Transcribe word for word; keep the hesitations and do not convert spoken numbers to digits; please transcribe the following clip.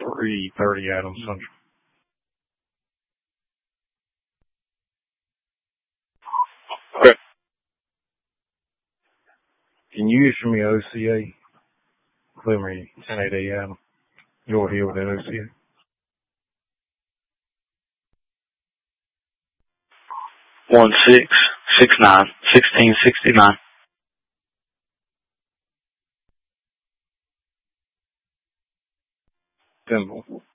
three thirty Adams Central. Okay. Can you issue me O C A? Clear me ten eighty Adam. You're here with that O C A. One six six nine sixteen sixty nine. Simple.